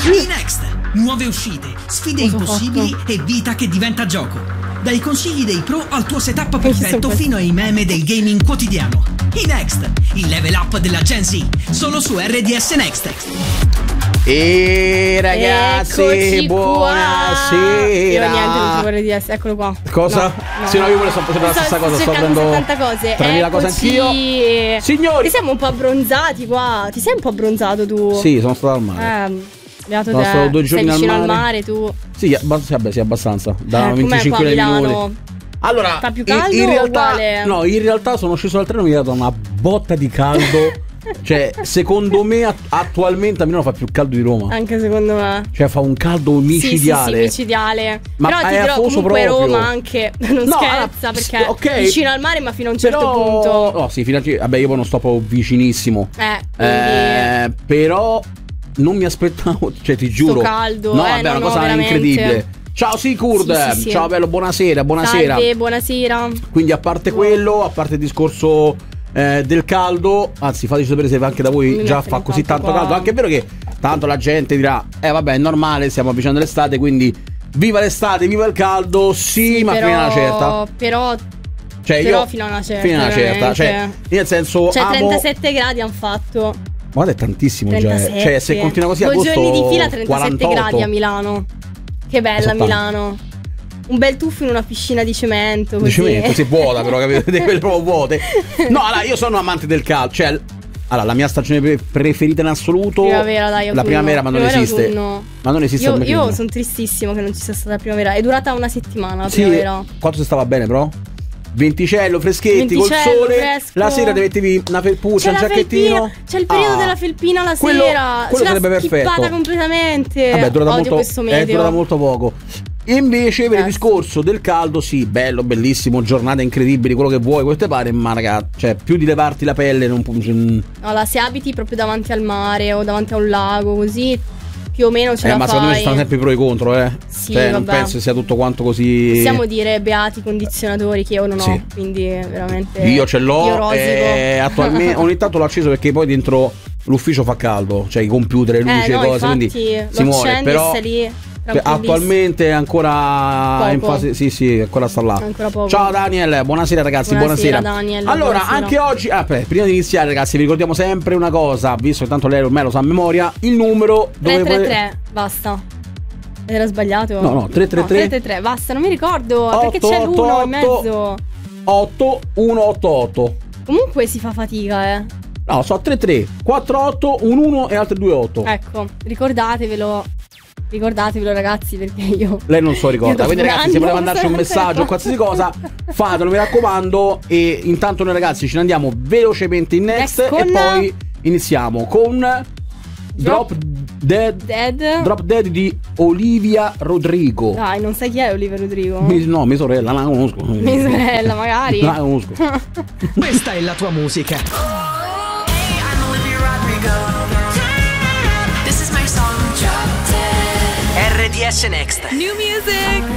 Next, nuove uscite, sfide impossibili e vita che diventa gioco. Dai consigli dei pro al tuo setup perfetto fino ai meme del gaming quotidiano. Next, il level up della Gen Z, solo su RDS Next. E ragazzi, eccoci buonasera. Io niente, non ci vorrei dire, eccolo qua. Cosa? No. Sì, no, io sto facendo la stessa cosa, sto prendendo 70 cose. 3000 cose anch'io. Signori, Ti siamo un po' abbronzati qua. Ti sei un po' abbronzato tu? sì, sono stato al mare. Beato Sono stato 2 giorni sei vicino al al mare. mare tu. Sì, vabbè, sì, abbastanza. Da Com'è 25 qua a Milano? minuti. Allora, Fa più caldo in o realtà, uguale? no, in realtà sono sceso dal treno e mi ha dato una botta di caldo. Cioè, secondo me attualmente a Milano fa più caldo di Roma. Anche secondo me. Cioè, fa un caldo micidiale. Sì, micidiale. Ma però è ti dirò afoso comunque proprio. Roma anche non No, scherza perché ok. vicino al mare ma fino a un certo Però, punto. no, sì, fino a vabbè, io poi non sto proprio vicinissimo. Quindi Però non mi aspettavo, cioè ti giuro. caldo, no, vabbè, è no, una cosa veramente. incredibile. Ciao Sicurd, Sì. ciao bello, buonasera. Salve, buonasera. Quindi a parte quello, a parte il discorso del caldo, anzi fateci sapere se anche da voi Mi già mette fa così intanto tanto qua. caldo. Anche è vero che tanto la gente dirà vabbè, è normale, stiamo avvicinando l'estate, quindi viva l'estate, viva il caldo. Sì, ma però, fino a una certa. Però Cioè però io fino a una certa, fino a una certa, cioè veramente. nel senso Cioè amo. 37 gradi hanno fatto. Guarda, è tantissimo già. 37. Cioè, se continua così 2 agosto, giorni di fila 37 48. gradi a Milano. Che bella Esatto. Milano. Un bel tuffo in una piscina di cemento Di così. cemento, si vuota però, capito? Di quelle proprio vuote. No, allora, io sono amante del caldo. Cioè, allora, la mia stagione preferita in assoluto, Primavera, dai, la autunno. primavera, ma non Primavera, esiste. autunno. Ma non esiste al mio Io primo. sono tristissimo che non ci sia stata la primavera. È durata una settimana la Sì, primavera. quanto si stava bene, però? Venticello, freschetti, col Venticello, sole. fresco. La sera ti mettevi una felpuccia, C'è un la giacchettino. felpina, c'è il periodo della felpina la quello- sera. quello Ce l'ha sarebbe schippata perfetto. completamente. Vabbè, è durata Odio molto, questo è meteo. durata molto poco. Invece per il discorso del caldo, sì, bello, bellissimo, giornate incredibili, quello che vuoi, quello che ti pare, ma raga, cioè più di levarti la pelle non può. Allora, se abiti proprio davanti al mare o davanti a un lago, così più o meno ce la ma secondo me ci fai. stanno sempre i pro e i contro, Sì, cioè, non vabbè. penso sia tutto quanto così. Possiamo dire beati condizionatori che io non Sì. ho, quindi veramente. Io ce l'ho io rosico. e attualmente ogni tanto l'ho acceso perché poi dentro l'ufficio fa caldo, cioè i computer, le luci, no, le cose, infatti, quindi lo si muore. accendi Però e stai lì, tranquillissimo. attualmente è ancora in Poco. fase. Sì, ancora sta là. Ancora poco. Ciao Daniel, buonasera ragazzi, buonasera. Daniel, Allora, buonasera. anche oggi, prima di iniziare ragazzi, vi ricordiamo sempre una cosa, visto che tanto lei ormai lo sa a memoria, il numero dove 333, basta. Era sbagliato? No, 333. No, 333, basta, non mi ricordo. 8, perché c'è l'1 in 8, mezzo. 8188. Comunque si fa fatica, No, so 33 48 11 e altre 28. Ecco, ricordatevelo. Ricordatevelo ragazzi, perché io. Lei non so ricorda. Io Quindi dopo ragazzi, un se volete anno mandarci un non messaggio o qualsiasi cosa, fatelo, mi raccomando. E intanto noi ragazzi ce ne andiamo velocemente in next Next con- e poi iniziamo con Drop Dead di Olivia Rodrigo. Dai, non sai chi è Olivia Rodrigo? No, mia sorella, la conosco. Mia sorella, magari. La conosco. Questa è la tua musica. This is my song. RDS Next. New music.